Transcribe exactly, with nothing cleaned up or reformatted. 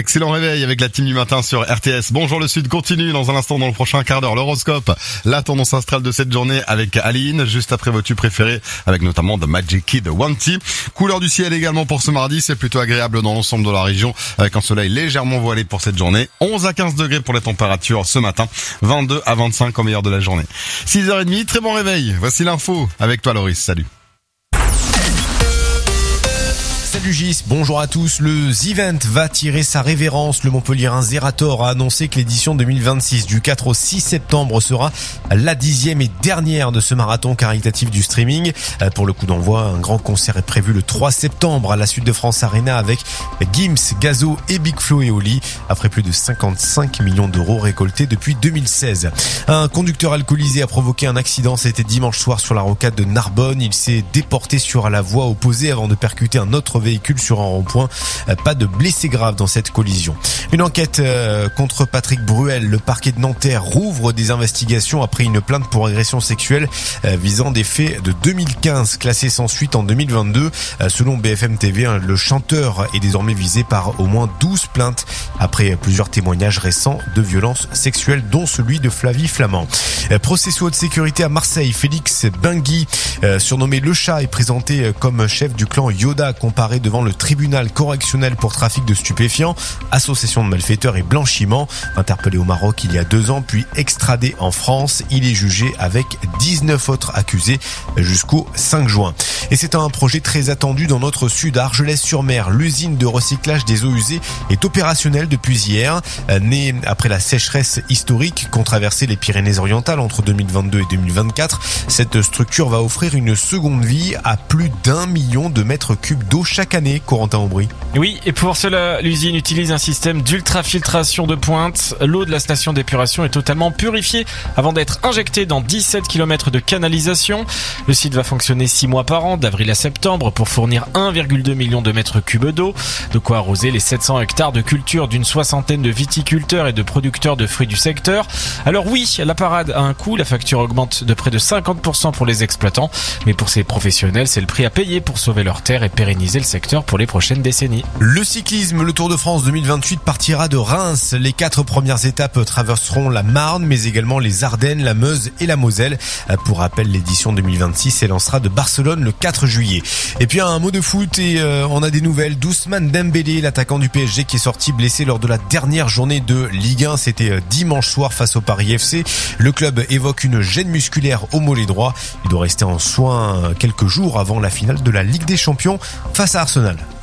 Excellent réveil avec la team du matin sur R T S. Bonjour le Sud continue dans un instant dans le prochain quart d'heure. L'horoscope, la tendance astrale de cette journée avec Aline, juste après vos tubes préférés avec notamment The Magic Kid Wanty. Couleur du ciel également pour ce mardi, c'est plutôt agréable dans l'ensemble de la région avec un soleil légèrement voilé pour cette journée. onze à quinze degrés pour les températures ce matin, vingt-deux à vingt-cinq au meilleur de la journée. six heures trente, très bon réveil. Voici l'info avec toi Loris, salut. Salut Gis, bonjour à tous. Le Zivent va tirer sa révérence. Le Montpellierin Zerator a annoncé que l'édition deux mille vingt-six du quatre au six septembre sera la dixième et dernière de ce marathon caritatif du streaming. Pour le coup d'envoi, un grand concert est prévu le trois septembre à la Sud de France Arena avec Gims, Gazo et Big Flo et Oli après plus de cinquante-cinq millions d'euros récoltés depuis deux mille seize. Un conducteur alcoolisé a provoqué un accident. C'était dimanche soir sur la rocade de Narbonne. Il s'est déporté sur la voie opposée avant de percuter un autre véhicule sur un rond-point. Pas de blessés graves dans cette collision. Une enquête contre Patrick Bruel. Le parquet de Nanterre rouvre des investigations après une plainte pour agression sexuelle visant des faits de deux mille quinze classés sans suite en deux mille vingt-deux. Selon B F M T V, le chanteur est désormais visé par au moins douze plaintes après plusieurs témoignages récents de violences sexuelles dont celui de Flavie Flamand. Procès sous haute sécurité à Marseille. Félix Bengui, surnommé Le Chat, est présenté comme chef du clan Yoda comparé devant le tribunal correctionnel pour trafic de stupéfiants, association de malfaiteurs et blanchiment. Interpellé au Maroc il y a deux ans puis extradé en France, il est jugé avec dix-neuf autres accusés jusqu'au cinq juin. Et c'est un projet très attendu dans notre sud, à Argelès-sur-Mer. L'usine de recyclage des eaux usées est opérationnelle depuis hier. Née après la sécheresse historique qu'ont traversé les Pyrénées-Orientales entre deux mille vingt-deux et deux mille vingt-quatre, cette structure va offrir une seconde vie à plus d'un million de mètres cubes d'eau chaque année, Corentin Aubry. Oui, et pour cela, l'usine utilise un système d'ultrafiltration de pointe. L'eau de la station d'épuration est totalement purifiée avant d'être injectée dans dix-sept kilomètres de canalisation. Le site va fonctionner six mois par an, d'avril à septembre, pour fournir un virgule deux million de mètres cubes d'eau. De quoi arroser les sept cents hectares de culture d'une soixantaine de viticulteurs et de producteurs de fruits du secteur. Alors oui, la parade a un coût, la facture augmente de près de cinquante pour cent pour les exploitants. Mais pour ces professionnels, c'est le prix à payer pour sauver leurs terres et pérenniser le secteur pour les prochaines décennies. Le cyclisme, le Tour de France deux mille vingt-huit partira de Reims. Les quatre premières étapes traverseront la Marne, mais également les Ardennes, la Meuse et la Moselle. Pour rappel, l'édition deux mille vingt-six s'élancera de Barcelone le quatre juillet. Et puis un mot de foot et euh, on a des nouvelles. Ousmane Dembélé, l'attaquant du P S G qui est sorti blessé lors de la dernière journée de Ligue un. C'était dimanche soir face au Paris F C. Le club évoque une gêne musculaire au mollet droit. Il doit rester en soins quelques jours avant la finale de la Ligue des Champions face à Arsenal.